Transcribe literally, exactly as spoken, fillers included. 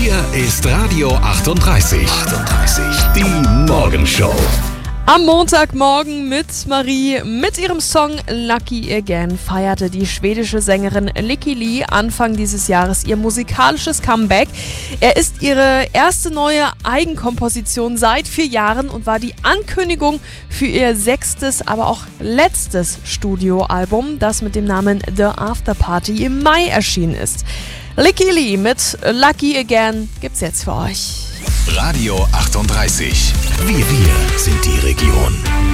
Hier ist Radio achtunddreißig. achtunddreißig. Die Morgenshow. Am Montagmorgen mit Marie. Mit ihrem Song Lucky Again feierte die schwedische Sängerin Lykke Li Anfang dieses Jahres ihr musikalisches Comeback. Er ist ihre erste neue Eigenkomposition seit vier Jahren und war die Ankündigung für ihr sechstes, aber auch letztes Studioalbum, das mit dem Namen The After Party im Mai erschienen ist. Lykke Li mit Lucky Again gibt's jetzt für euch. Radio achtunddreißig. Wir, wir sind die Region.